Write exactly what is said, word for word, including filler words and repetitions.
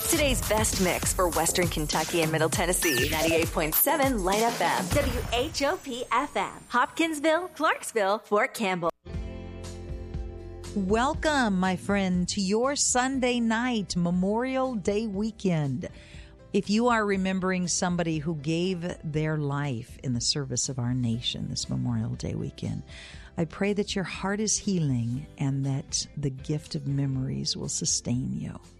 Today's best mix for Western Kentucky and Middle Tennessee. ninety-eight point seven Light F M. W H O P F M. Hopkinsville, Clarksville, Fort Campbell. Welcome, my friend, to your Sunday night Memorial Day weekend. If you are remembering somebody who gave their life in the service of our nation this Memorial Day weekend, I pray that your heart is healing and that the gift of memories will sustain you.